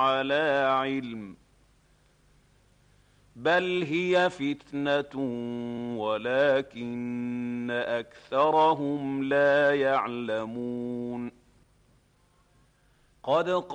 على علم بل هي فتنة ولكن أكثرهم لا يعلمون. قد